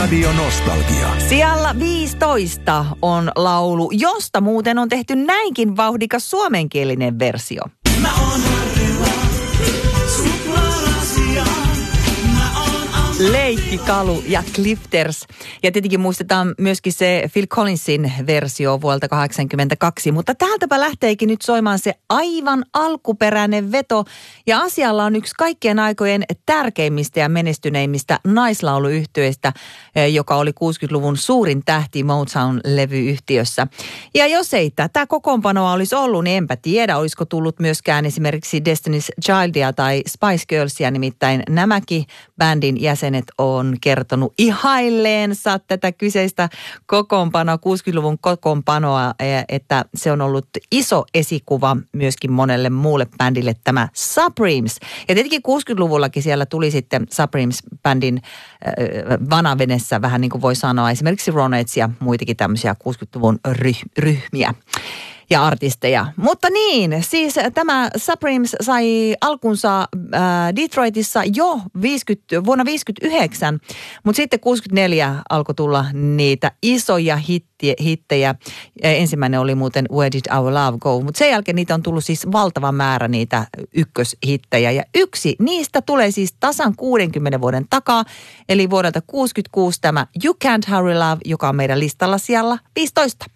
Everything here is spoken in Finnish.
Radio Nostalgia. Sijalla 15 on laulu, josta muuten on tehty näinkin vauhdikas suomenkielinen versio. Mä oon Harrilla, suklaarasia. Leikkikalu ja Clifters. Ja tietenkin muistetaan myöskin se Phil Collinsin versio vuodelta 1982. Mutta täältäpä lähteekin nyt soimaan se aivan alkuperäinen veto. Ja asialla on yksi kaikkien aikojen tärkeimmistä ja menestyneimmistä naislauluyhtyeistä, joka oli 60-luvun suurin tähti Motown-levyyhtiössä. Ja jos ei tätä kokoonpanoa olisi ollut, niin enpä tiedä, olisiko tullut myöskään esimerkiksi Destiny's Childia tai Spice Girlsia. Nimittäin nämäkin bändin jäsenet on kertonut ihailleensa tätä kyseistä kokoonpanoa, 60-luvun kokoonpanoa, että se on ollut iso esikuva myöskin monelle muulle bändille tämä Supremes. Ja tietenkin 60-luvullakin siellä tuli sitten Supremes-bändin vanavenessä vähän niin kuin voi sanoa esimerkiksi Ronettes ja muitakin tämmöisiä 60-luvun ryhmiä ja artisteja. Mutta niin, siis tämä Supremes sai alkunsa Detroitissa jo vuonna 1959, mutta sitten 64 alkoi tulla niitä isoja hittejä. Ensimmäinen oli muuten Where Did Our Love Go, mutta sen jälkeen niitä on tullut siis valtava määrä niitä ykköshittejä. Ja yksi niistä tulee siis tasan 60 vuoden takaa, eli vuodelta 66 tämä You Can't Hurry Love, joka on meidän listalla sijalla 15.